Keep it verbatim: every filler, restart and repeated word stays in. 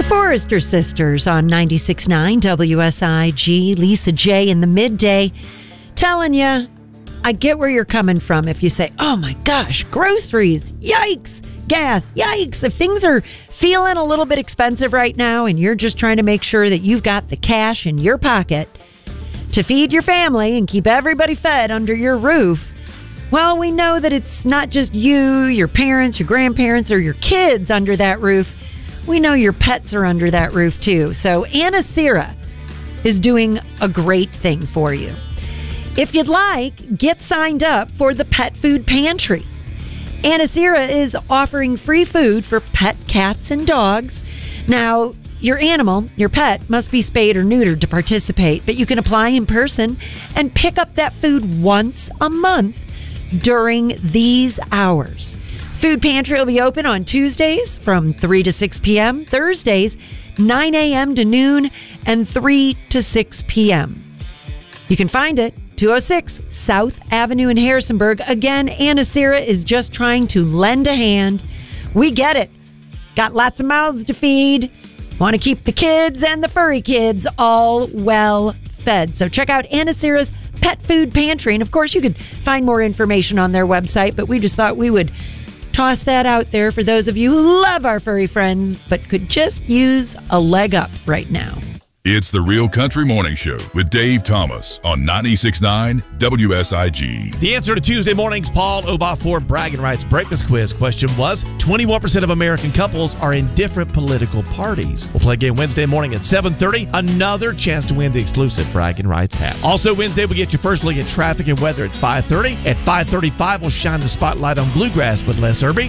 The Forrester Sisters on ninety-six point nine W S I G. Lisa J in the midday telling you, I get where you're coming from if you say, oh my gosh, groceries, yikes, gas, yikes. If things are feeling a little bit expensive right now and you're just trying to make sure that you've got the cash in your pocket to feed your family and keep everybody fed under your roof, well, we know that it's not just you, your parents, your grandparents, or your kids under that roof. We know your pets are under that roof too. So Anacera is doing a great thing for you. If you'd like, get signed up for the Pet Food Pantry. Anacera is offering free food for pet cats and dogs. Now, your animal, your pet, must be spayed or neutered to participate, but you can apply in person and pick up that food once a month during these hours. Food Pantry will be open on Tuesdays from three to six p.m., Thursdays nine a.m. to noon, and three to six p.m. You can find it two oh six South Avenue in Harrisonburg. Again, Anacera is just trying to lend a hand. We get it. Got lots of mouths to feed. Want to keep the kids and the furry kids all well fed. So check out Anacera's Pet Food Pantry. And of course, you could find more information on their website, but we just thought we would toss that out there for those of you who love our furry friends, but could just use a leg up right now. It's the Real Country Morning Show with Dave Thomas on ninety-six point nine W S I G. The answer to Tuesday morning's Paul Obafor Bragging Rights Breakfast Quiz question was twenty-one percent of American couples are in different political parties. We'll play again Wednesday morning at seven thirty. Another chance to win the exclusive Bragging Rights hat. Also Wednesday, we'll get your first look at traffic and weather at five thirty. At five thirty-five, we'll shine the spotlight on bluegrass with Les Irby.